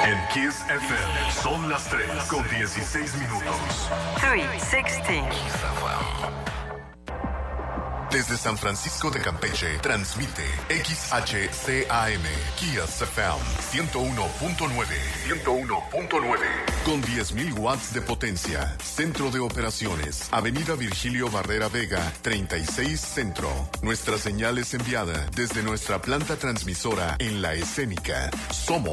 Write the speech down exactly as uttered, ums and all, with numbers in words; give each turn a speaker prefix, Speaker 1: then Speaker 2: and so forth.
Speaker 1: En Kiss F M son las tres con dieciséis minutos.
Speaker 2: tres dieciséis.
Speaker 1: Desde San Francisco de Campeche, transmite X H C A M, Kiss F M, ciento uno punto nueve. ciento uno punto nueve. Con diez mil watts de potencia. Centro de operaciones. Avenida Virgilio Barrera Vega, treinta y seis Centro. Nuestra señal es enviada desde nuestra planta transmisora en La Escénica. Somos